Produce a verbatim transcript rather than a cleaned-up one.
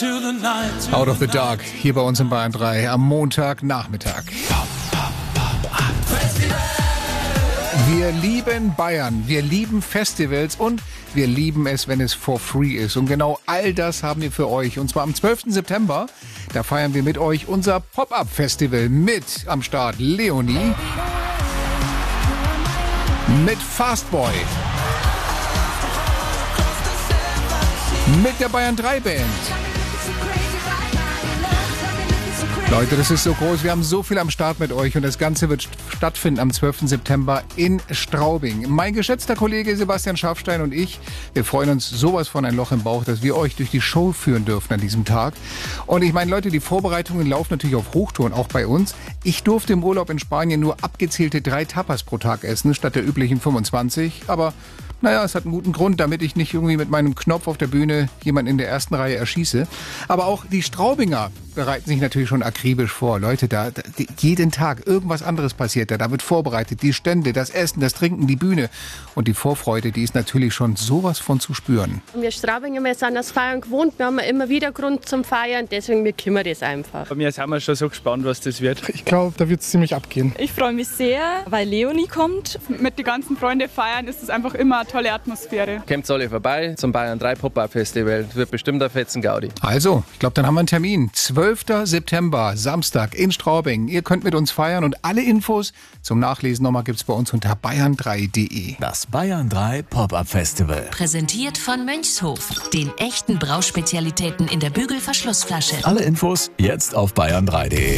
Out of the Dark, hier bei uns in Bayern drei am Montagnachmittag. Wir lieben Bayern, wir lieben Festivals und wir lieben es, wenn es for free ist. Und genau all das haben wir für euch. Und zwar am zwölften September, da feiern wir mit euch unser Pop-Up-Festival mit am Start Leonie, mit Fastboy, mit der Bayern drei Band. Leute, das ist so groß. Wir haben so viel am Start mit euch und das Ganze wird stattfinden am zwölften September in Straubing. Mein geschätzter Kollege Sebastian Schafstein und ich, wir freuen uns sowas von ein Loch im Bauch, dass wir euch durch die Show führen dürfen an diesem Tag. Und ich meine, Leute, die Vorbereitungen laufen natürlich auf Hochtouren, auch bei uns. Ich durfte im Urlaub in Spanien nur abgezählte drei Tapas pro Tag essen, statt der üblichen fünfundzwanzig. Aber naja, es hat einen guten Grund, damit ich nicht irgendwie mit meinem Knopf auf der Bühne jemanden in der ersten Reihe erschieße. Aber auch die Straubinger bereiten sich natürlich schon akribisch vor. Leute, da, da jeden Tag irgendwas anderes passiert da. Da wird vorbereitet, die Stände, das Essen, das Trinken, die Bühne. Und die Vorfreude, die ist natürlich schon sowas von zu spüren. Wir Straubinger, wir sind das Feiern gewohnt. Wir haben immer wieder Grund zum Feiern. Deswegen, wir kümmern das einfach. Bei mir sind wir schon so gespannt, was das wird. Ich glaube, da wird es ziemlich abgehen. Ich freue mich sehr, weil Leonie kommt. Mit den ganzen Freunden feiern ist es einfach immer eine tolle Atmosphäre. Kommt alle vorbei zum Bayern drei Pop-Up Festival. Das wird bestimmt ein fetzen Gaudi. Also, ich glaube, dann haben wir einen Termin. zwölften September, Samstag in Straubing. Ihr könnt mit uns feiern und alle Infos zum Nachlesen nochmal gibt es bei uns unter bayern drei punkt de. Das Bayern drei Pop-Up Festival. Präsentiert von Mönchshof, den echten Brauspezialitäten in der Bügelverschlussflasche. Alle Infos jetzt auf bayern drei punkt de.